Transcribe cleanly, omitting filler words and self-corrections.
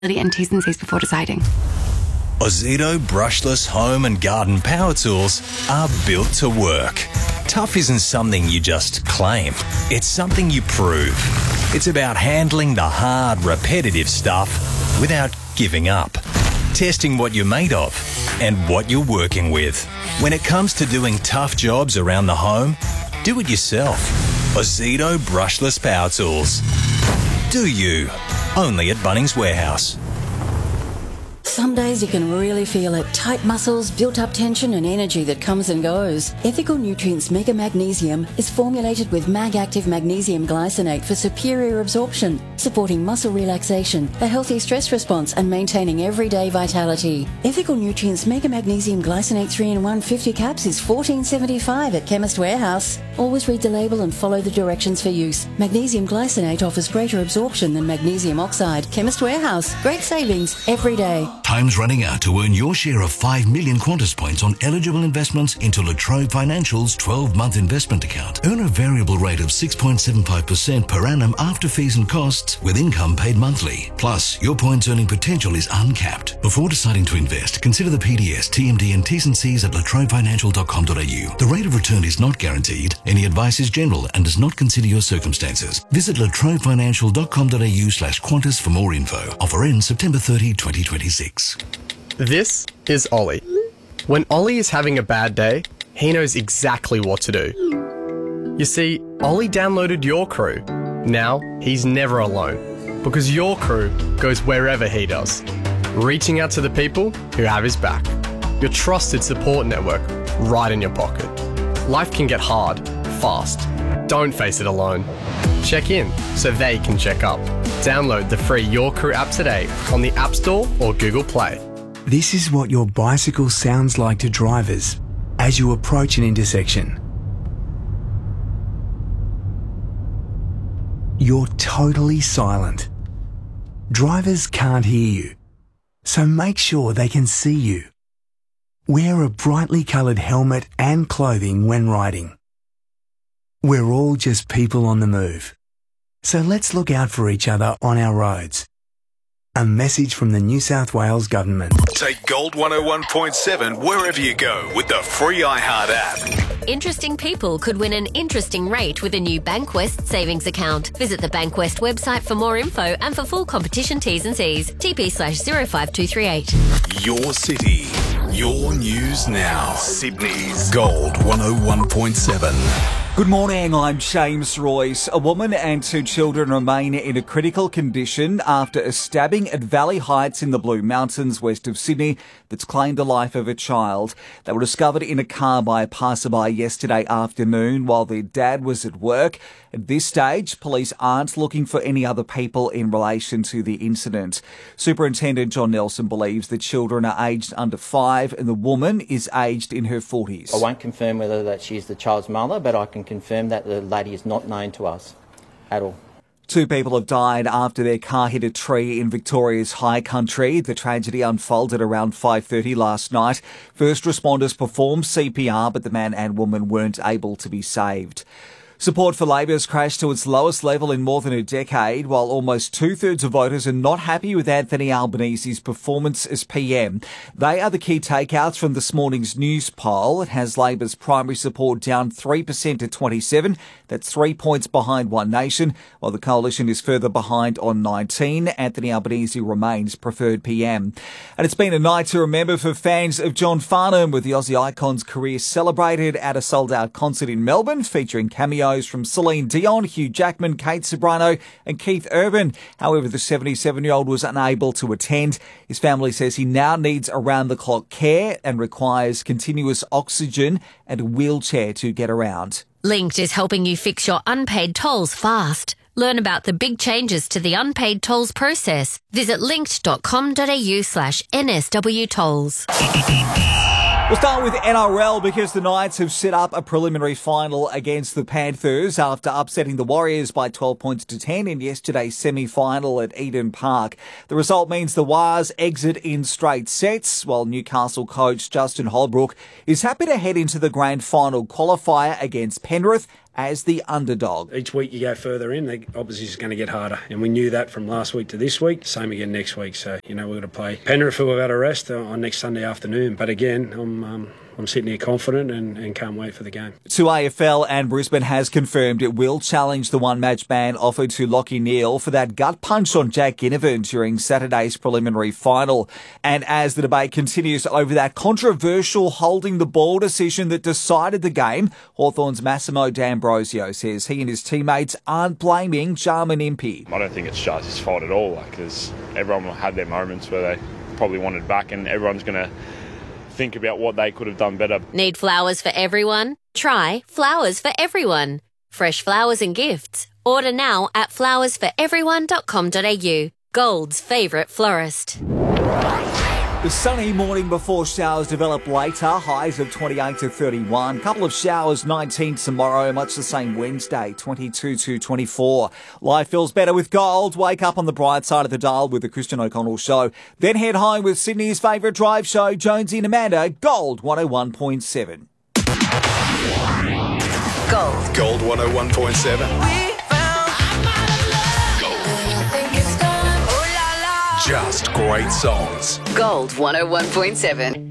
And T's and C's before deciding. Ozito brushless home and garden power tools are built to work. Tough isn't something you just claim. It's something you prove. It's about handling the hard, repetitive stuff without giving up. Testing what you're made of and what you're working with. When it comes to doing tough jobs around the home, do it yourself. Ozito brushless power tools. Do you? Only at Bunnings Warehouse. Some days you can really feel it. Tight muscles, built-up tension and energy that comes and goes. Ethical Nutrients Mega Magnesium is formulated with Mag-Active Magnesium Glycinate for superior absorption, supporting muscle relaxation, a healthy stress response and maintaining everyday vitality. Ethical Nutrients Mega Magnesium Glycinate 3-in-1 50 caps is $14.75 at Chemist Warehouse. Always read the label and follow the directions for use. Magnesium Glycinate offers greater absorption than magnesium oxide. Chemist Warehouse. Great savings every day. Time's running out to earn your share of 5 million Qantas points on eligible investments into La Trobe Financial's 12-month investment account. Earn a variable rate of 6.75% per annum after fees and costs with income paid monthly. Plus, your points earning potential is uncapped. Before deciding to invest, consider the PDS, TMD and T's and C's at latrobefinancial.com.au. The rate of return is not guaranteed. Any advice is general and does not consider your circumstances. Visit latrobefinancial.com.au/Qantas for more info. Offer ends September 30, 2026. This is Ollie. When Ollie is having a bad day, he knows exactly what to do. You see, Ollie downloaded Your Crew. Now, he's never alone, because Your Crew goes wherever he does, reaching out to the people who have his back. Your trusted support network right in your pocket. Life can get hard, fast. Don't face it alone. Check in so they can check up. Download the free Your Crew app today on the App Store or Google Play. This is what your bicycle sounds like to drivers as you approach an intersection. You're totally silent. Drivers can't hear you, so make sure they can see you. Wear a brightly coloured helmet and clothing when riding. We're all just people on the move, so let's look out for each other on our roads. A message from the New South Wales Government. Take Gold 101.7 wherever you go with the free iHeart app. Interesting people could win an interesting rate with a new Bankwest savings account. Visit the Bankwest website for more info and for full competition T's and C's. TP/05238. Your city, your news now. Sydney's Gold 101.7. Good morning, I'm James Royce. A woman and 2 children remain in a critical condition after a stabbing at Valley Heights in the Blue Mountains west of Sydney that's claimed the life of a child. They were discovered in a car by a passerby yesterday afternoon while their dad was at work. At this stage, police aren't looking for any other people in relation to the incident. Superintendent John Nelson believes the children are aged under 5 and the woman is aged in her 40s. I won't confirm whether that she's the child's mother, but I can confirm that the lady is not known to us at all. 2 people have died after their car hit a tree in Victoria's High Country. The tragedy unfolded around 5:30 last night. First responders performed CPR, but the man and woman weren't able to be saved. Support for Labor has crashed to its lowest level in more than a decade, while almost 2/3 of voters are not happy with Anthony Albanese's performance as PM. They are the key takeouts from this morning's news poll. It has Labor's primary support down 3% to 27. That's 3 points behind One Nation, while the coalition is further behind on 19. Anthony Albanese remains preferred PM. And it's been a night to remember for fans of John Farnham, with the Aussie icon's career celebrated at a sold-out concert in Melbourne, featuring cameos from Celine Dion, Hugh Jackman, Kate Ceberano and Keith Urban. However, the 77-year-old was unable to attend. His family says he now needs around-the-clock care and requires continuous oxygen and a wheelchair to get around. Linked is helping you fix your unpaid tolls fast. Learn about the big changes to the unpaid tolls process. Visit linked.com.au/NSW tolls. We'll start with NRL because the Knights have set up a preliminary final against the Panthers after upsetting the Warriors by 12 points to 10 in yesterday's semi-final at Eden Park. The result means the Wars exit in straight sets, while Newcastle coach Justin Holbrook is happy to head into the grand final qualifier against Penrith as the underdog. Each week you go further in, the opposition's going to get harder. And we knew that from last week to this week. Same again next week. So, we're going to play Penrith, who have had a rest on next Sunday afternoon. But again, I'm sitting here confident and can't wait for the game. To AFL, and Brisbane has confirmed it will challenge the one-match ban offered to Lachie Neale for that gut punch on Jack Ginnivan during Saturday's preliminary final. And as the debate continues over that controversial holding the ball decision that decided the game, Hawthorn's Massimo D'Ambrosio says he and his teammates aren't blaming Jarman Impey. I don't think it's Shaz's fault at all, because everyone will have their moments where they probably wanted back, and everyone's going to think about what they could have done better. Need flowers for everyone? Try Flowers for Everyone. Fresh flowers and gifts. Order now at flowersforeveryone.com.au. Gold's favourite florist. The sunny morning before showers develop later, highs of 28 to 31. Couple of showers, 19 tomorrow, much the same Wednesday, 22 to 24. Life feels better with Gold. Wake up on the bright side of the dial with the Christian O'Connell Show. Then head home with Sydney's favourite drive show, Jonesy and Amanda, Gold 101.7. Gold 101.7. Just great songs. Gold 101.7.